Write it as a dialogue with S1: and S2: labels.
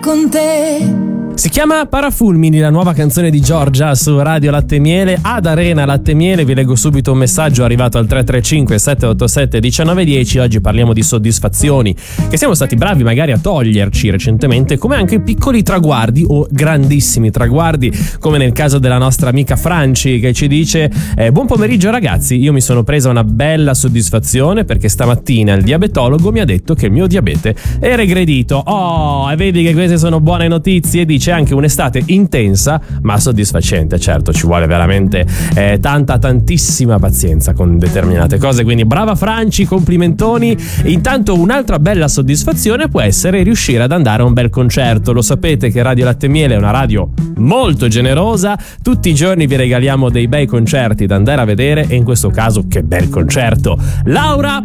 S1: con te.
S2: Si chiama Parafulmini, la nuova canzone di Giorgia su Radio Latte Miele. Ad Arena Latte Miele vi leggo subito un messaggio arrivato al 335 787 1910. Oggi parliamo di soddisfazioni che siamo stati bravi magari a toglierci recentemente, come anche piccoli traguardi o grandissimi traguardi, come nel caso della nostra amica Franci, che ci dice buon pomeriggio ragazzi, io mi sono presa una bella soddisfazione perché stamattina il diabetologo mi ha detto che il mio diabete è regredito. Oh, e vedi che queste sono buone notizie. Dice anche un'estate intensa ma soddisfacente. Certo, ci vuole veramente tantissima pazienza con determinate cose, quindi brava Franci, complimentoni. Intanto un'altra bella soddisfazione può essere riuscire ad andare a un bel concerto. Lo sapete che Radio Latte Miele è una radio molto generosa, tutti i giorni vi regaliamo dei bei concerti da andare a vedere, e in questo caso che bel concerto. Laura